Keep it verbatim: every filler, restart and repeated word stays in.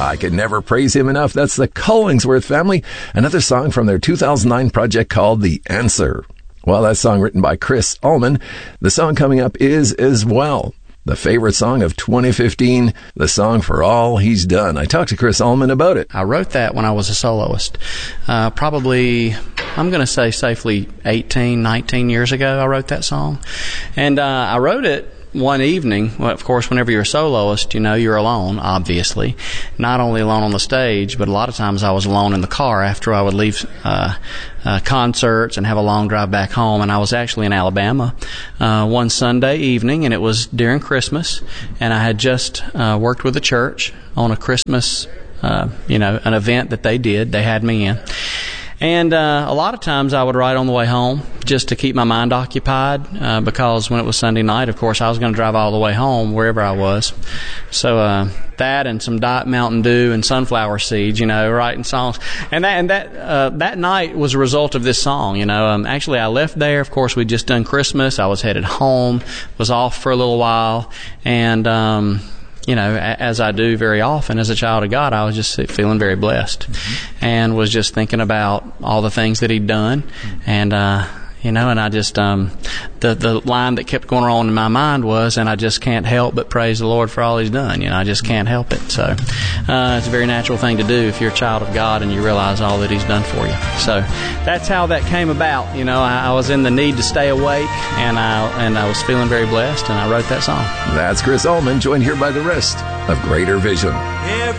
I could never praise him enough. That's the Collingsworth Family. Another song from their two thousand nine project called The Answer. Well, that song written by Chris Ullman. The song coming up is As Well, the favorite song of twenty fifteen, the song for all he's done. I talked to Chris Ullman about it. I wrote that when I was a soloist. Uh, probably, I'm going to say safely eighteen, nineteen years ago I wrote that song. And uh, I wrote it one evening. Well, of course, whenever you're a soloist, you know, you're alone, obviously. Not only alone on the stage, but a lot of times I was alone in the car after I would leave uh, uh, concerts and have a long drive back home. And I was actually in Alabama uh, one Sunday evening, and it was during Christmas. And I had just uh, worked with a church on a Christmas, uh, you know, an event that they did. They had me in. And uh, a lot of times I would write on the way home just to keep my mind occupied uh, because when it was Sunday night, of course, I was going to drive all the way home wherever I was. So uh, that and some Diet Mountain Dew and sunflower seeds, you know, writing songs. And that and that uh, that night was a result of this song, you know. Um, actually, I left there. Of course, we'd just done Christmas. I was headed home, was off for a little while, and... Um, You know, as I do very often as a child of God, I was just feeling very blessed, mm-hmm. and was just thinking about all the things that He'd done, and uh, you know, and I just um, the the line that kept going on in my mind was, and I just can't help but praise the Lord for all He's done. You know, I just can't help it. So uh, it's a very natural thing to do if you're a child of God and you realize all that He's done for you. So that's how that came about. You know, I, I was in the need to stay awake, and I and I was feeling very blessed, and I wrote that song. That's Chris Ullman, joined here by the rest of Greater Vision.